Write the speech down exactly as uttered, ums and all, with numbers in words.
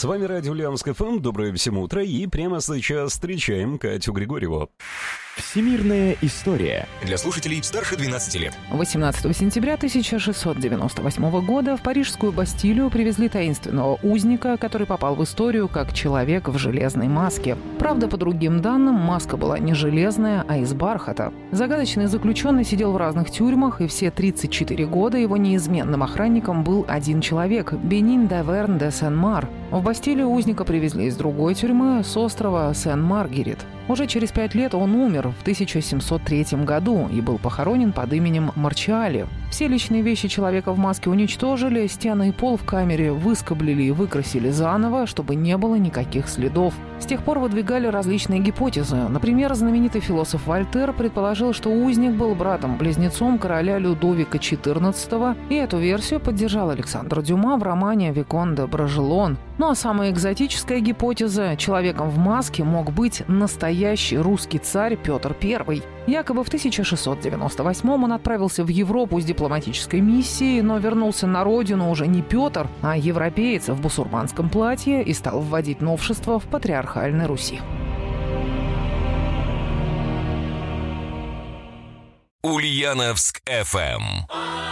С вами радио Ульяновск эф эм. Доброе всем утро. И прямо сейчас встречаем Катю Григорьеву. Всемирная история. Для слушателей старше двенадцати лет. восемнадцатого сентября тысяча шестьсот девяносто восьмого года в парижскую Бастилию привезли таинственного узника, который попал в историю как человек в железной маске. Правда, по другим данным, маска была не железная, а из бархата. Загадочный заключенный сидел в разных тюрьмах, и все тридцать четыре года его неизменным охранником был один человек – Бенин Даверн де Сен-Мар. В Бастилию узника привезли из другой тюрьмы, с острова Сен-Маргерит. Уже через пять лет он умер в тысяча семьсот третьем году и был похоронен под именем Марчиали. Все личные вещи человека в маске уничтожили, стены и пол в камере выскоблили и выкрасили заново, чтобы не было никаких следов. С тех пор выдвигали различные гипотезы. Например, знаменитый философ Вольтер предположил, что узник был братом-близнецом короля Людовика четырнадцатого, и эту версию поддержал Александр Дюма в романе «Викон де Брожелон». Ну а самая экзотическая гипотеза – человеком в маске мог быть настоящий русский царь Петр Первый. Якобы в тысяча шестьсот девяносто восьмом он отправился в Европу с дипломатической миссией, но вернулся на родину уже не Петр, а европеец в бусурманском платье и стал вводить новшества в патриархальной Руси. Ульяновск эф эм.